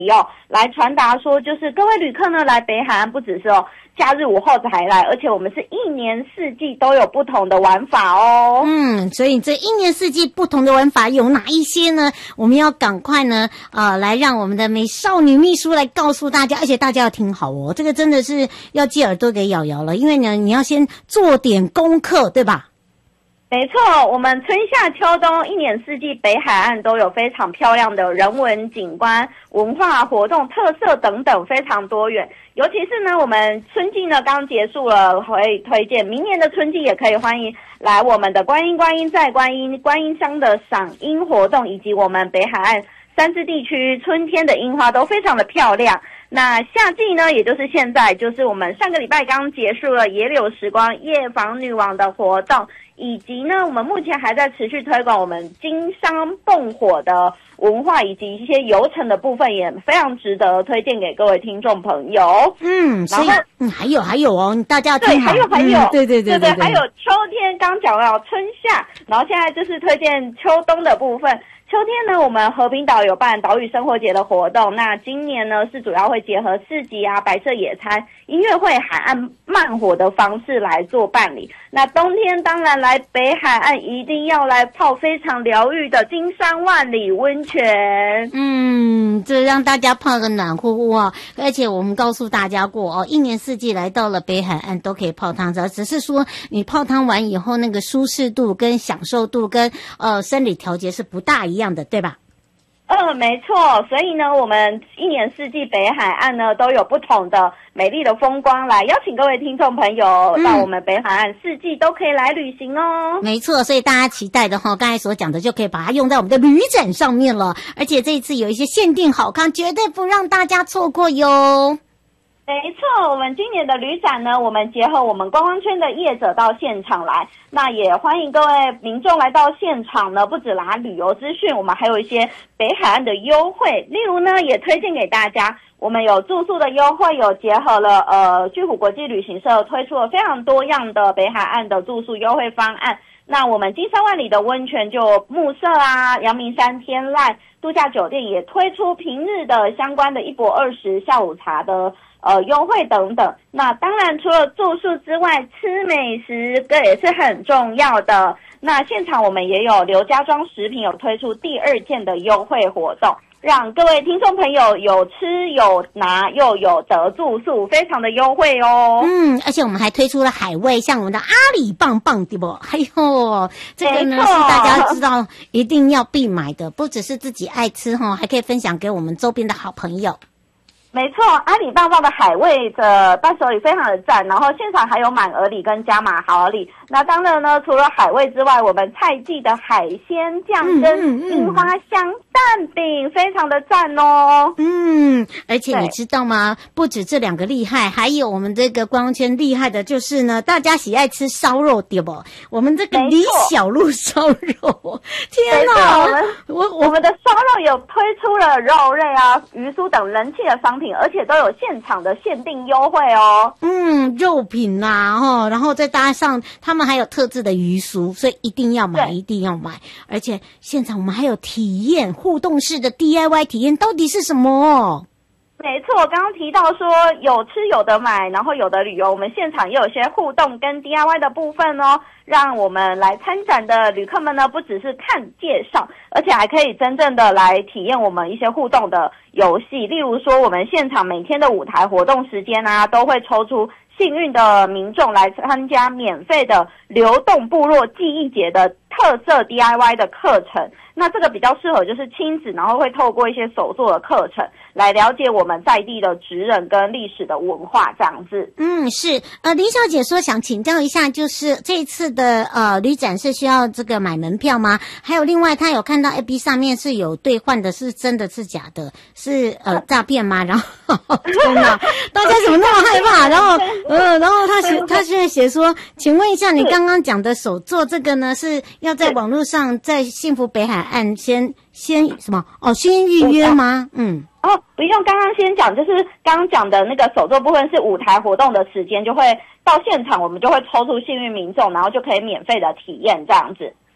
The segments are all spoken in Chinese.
来传达说，就是各位旅客呢来北海岸不只是假日午后才来，而且我们是一年四季都有不同的玩法哦。 所以这一年四季不同的玩法有哪一些呢？我们要赶快呢来让我们的美少女秘书来告诉大家，而且大家要听好哦，这个真的是要借耳朵给瑶瑶了，因为呢你要先做点功课，对吧？ 没错，我们春夏秋冬一年四季北海岸都有非常漂亮的人文景观、文化活动、特色等等，非常多元。尤其是呢，我们春季呢刚结束了，会推荐明年的春季也可以欢迎来我们的观音在观音乡的赏樱活动，以及我们北海岸三支地区春天的樱花都非常的漂亮。那夏季呢，也就是现在，就是我们上个礼拜刚结束了野柳时光夜访女王的活动，以及呢，我们目前还在持续推广我们金山蹦火的文化，以及一些游程的部分，也非常值得推荐给各位听众朋友。 所以还有哦，大家要听好。 对，还有， 对， 还有秋天刚讲到春夏，然后现在就是推荐秋冬的部分。秋天呢，我们和平岛有办岛屿生活节的活动，那今年呢是主要会结合市集啊、白色野餐、音乐会、海岸慢活的方式来做办理。那冬天当然来北海岸一定要来泡非常疗愈的金山万里温泉。 这让大家泡个暖乎乎啊！而且我们告诉大家过哦，一年四季来到了北海岸都可以泡汤，只是说你泡汤完以后那个舒适度跟享受度跟生理调节是不大一样的，对吧？ 没错，所以呢，我们一年四季北海岸呢都有不同的美丽的风光，来邀请各位听众朋友到我们北海岸四季都可以来旅行哦。 没错，所以大家期待的刚才所讲的就可以把它用在我们的旅展上面了，而且这一次有一些限定好康，绝对不让大家错过哟。 没错，我们今年的旅展呢，我们结合我们观光圈的业者到现场来，那也欢迎各位民众来到现场呢，不只拿旅游资讯，我们还有一些北海岸的优惠，例如呢，也推荐给大家，我们有住宿的优惠，有结合了巨虎国际旅行社推出了非常多样的北海岸的住宿优惠方案。那我们金山万里的温泉就木色啊、阳明山天籁度假酒店也推出平日的相关的1博20下午茶的优惠等等。那当然除了住宿之外，吃美食这也是很重要的。那现场我们也有刘家庄食品有推出第2件的优惠活动，让各位听众朋友有吃有拿又有得住宿，非常的优惠哦。 而且我们还推出了海味，像我们的阿里棒棒，对不？还有这个呢是大家知道一定要必买的，不只是自己爱吃还可以分享给我们周边的好朋友。 没错，阿里棒棒的海味的伴手礼非常的赞，然后现场还有满额礼跟加码好礼。那当然呢，除了海味之外，我们菜记的海鲜酱跟樱花香蛋饼非常的赞哦。 而且你知道吗？不止这2个厉害，还有我们这个观光圈厉害的就是呢，大家喜爱吃烧肉，对不？我们这个李小璐烧肉，天哪！ 我们的烧肉有推出了肉类啊、鱼酥等人气的商品，而且都有现场的限定优惠哦。 肉品然后再搭上他们还有特制的鱼酥，所以一定要买，一定要买。而且现场我们还有体验互动式的 DIY 体验，到底是什么？ 没错，刚刚提到说有吃有得买，然后有的旅游，我们现场也有些互动跟 DIY 的部分哦，让我们来参展的旅客们呢，不只是看介绍，而且还可以真正的来体验我们一些互动的游戏，例如说我们现场每天的舞台活动时间啊，都会抽出幸运的民众来参加免费的流动部落记忆节的特色 DIY 的课程。那这个比较适合就是亲子，然后会透过一些手作的课程来了解我们在地的职人跟历史的文化这样子。 是林小姐说想请教一下，就是这一次的旅展是需要这个买门票吗？还有另外她有看到 FB 上面是有兑换的，是真的是假的？是诈骗吗？然后天哪，大家怎么那么害怕？然后她现在写说，请问一下你刚刚讲的手作这个呢，是要在网络上在幸福北海岸先什么先预约吗？ 不用，刚刚先讲，就是刚刚讲的那个手作部分是舞台活动的时间，就会到现场，我们就会抽出幸运民众，然后就可以免费的体验这样子。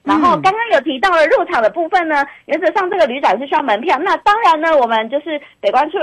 然后刚刚有提到了入场的部分呢，原则上这个旅展是需要门票。那当然呢，我们就是北关处